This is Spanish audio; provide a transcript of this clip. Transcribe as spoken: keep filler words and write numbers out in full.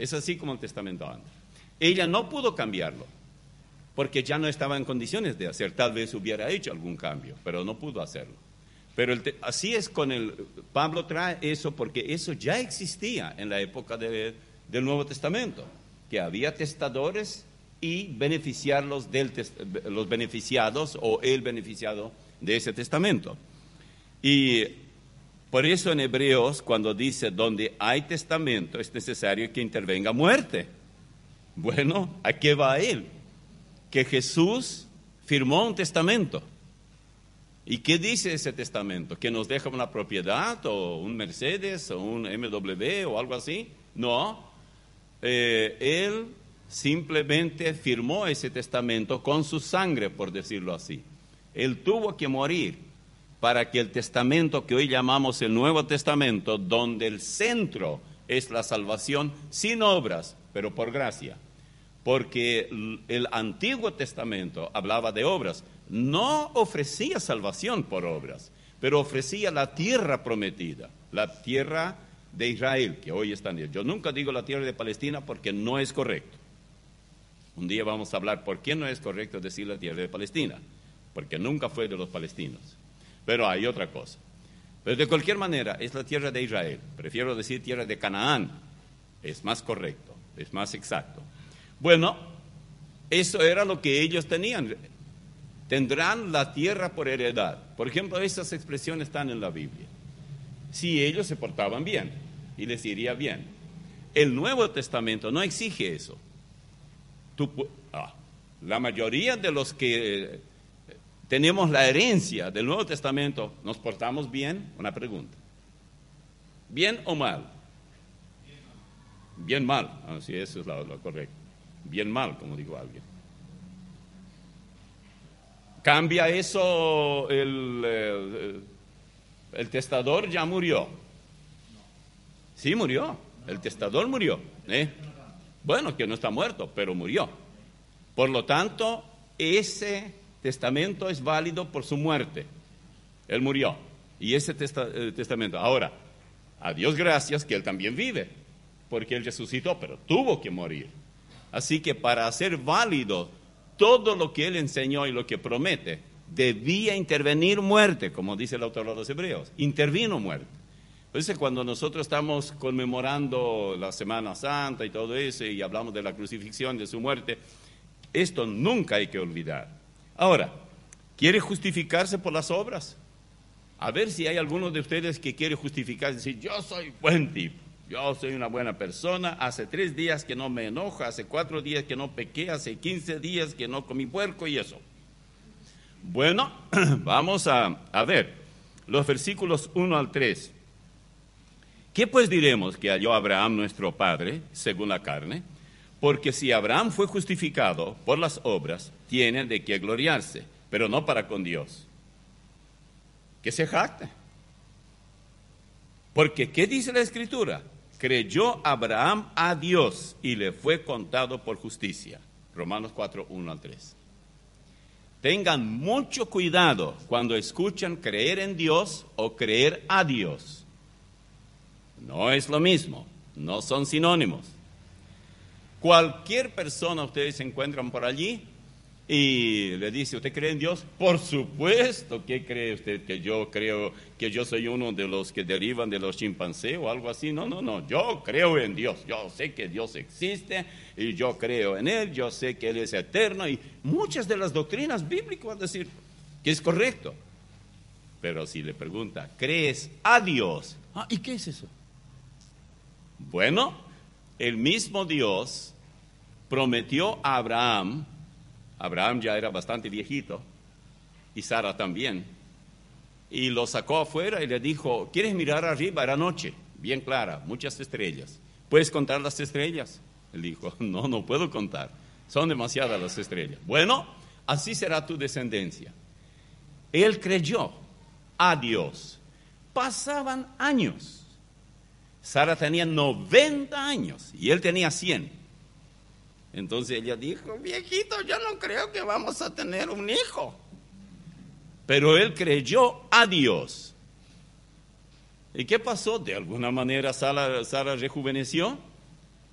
Es así como el testamento anda. Ella no pudo cambiarlo, porque ya no estaba en condiciones de hacer. Tal vez hubiera hecho algún cambio, pero no pudo hacerlo. Pero el te, así es con el... Pablo trae eso porque eso ya existía en la época de, del Nuevo Testamento, que había testadores y beneficiarlos del, los beneficiados o el beneficiado de ese testamento. Y por eso en Hebreos, cuando dice donde hay testamento, es necesario que intervenga muerte. Bueno, ¿a qué va él? Que Jesús firmó un testamento. ¿Y qué dice ese testamento? ¿Que nos deja una propiedad o un Mercedes o un M W o algo así? No, eh, él simplemente firmó ese testamento con su sangre, por decirlo así. Él tuvo que morir para que el testamento que hoy llamamos el Nuevo Testamento, donde el centro es la salvación sin obras, pero por gracia. Porque el Antiguo Testamento hablaba de obras, no ofrecía salvación por obras, pero ofrecía la tierra prometida, la tierra de Israel, que hoy está en Dios. Yo nunca digo la tierra de Palestina porque no es correcto. Un día vamos a hablar por qué no es correcto decir la tierra de Palestina, porque nunca fue de los palestinos. Pero hay otra cosa. Pero de cualquier manera, es la tierra de Israel. Prefiero decir tierra de Canaán, es más correcto, es más exacto. Bueno, eso era lo que ellos tenían. Tendrán la tierra por heredad. Por ejemplo, esas expresiones están en la Biblia. Si ellos se portaban bien y les iría bien. El Nuevo Testamento no exige eso. Tú, ah, la mayoría de los que eh, tenemos la herencia del Nuevo Testamento, ¿nos portamos bien? Una pregunta. ¿Bien o mal? Bien mal. Ah, sí, eso es lo, lo correcto. Bien mal, como dijo alguien. ¿Cambia eso el, el, el testador ya murió? Sí, murió. El testador murió. ¿eh? Bueno, que no está muerto, pero murió. Por lo tanto, ese testamento es válido por su muerte. Él murió. Y ese testa, el testamento. Ahora, a Dios gracias que Él también vive, porque Él resucitó, pero tuvo que morir. Así que para hacer válido todo lo que Él enseñó y lo que promete, debía intervenir muerte, como dice el autor de los Hebreos. Intervino muerte. Entonces, cuando nosotros estamos conmemorando la Semana Santa y todo eso, y hablamos de la crucifixión, de su muerte, esto nunca hay que olvidar. Ahora, ¿quiere justificarse por las obras? A ver si hay alguno de ustedes que quiere justificarse, decir, yo soy buen tipo. Yo soy una buena persona, hace tres días que no me enojo, hace cuatro días que no pequé, hace quince días que no comí puerco y eso. Bueno, vamos a, a ver los versículos uno al tres. ¿Qué pues diremos que halló Abraham nuestro padre, según la carne? Porque si Abraham fue justificado por las obras, tiene de qué gloriarse, pero no para con Dios. Que se jacte. Porque, ¿qué dice la Escritura? Creyó Abraham a Dios y le fue contado por justicia. Romanos cuatro, uno al tres. Tengan mucho cuidado cuando escuchan creer en Dios o creer a Dios. No es lo mismo, no son sinónimos. Cualquier persona ustedes se encuentran por allí y le dice, ¿usted cree en Dios? Por supuesto que cree usted que yo creo que yo soy uno de los que derivan de los chimpancés o algo así. No, no, no, yo creo en Dios, yo sé que Dios existe y yo creo en Él, yo sé que Él es eterno y muchas de las doctrinas bíblicas van a decir que es correcto. Pero si le pregunta, ¿crees a Dios? Ah, ¿y qué es eso? Bueno, el mismo Dios prometió a Abraham. Abraham ya era bastante viejito, y Sara también, y lo sacó afuera y le dijo, ¿quieres mirar arriba? Era noche, bien clara, muchas estrellas. ¿Puedes contar las estrellas? Él dijo, no, no puedo contar, son demasiadas las estrellas. Bueno, así será tu descendencia. Él creyó a Dios. Pasaban años. Sara tenía noventa años y él tenía cien. Entonces ella dijo, viejito, yo no creo que vamos a tener un hijo. Pero él creyó a Dios. ¿Y qué pasó? De alguna manera Sara, Sara rejuveneció.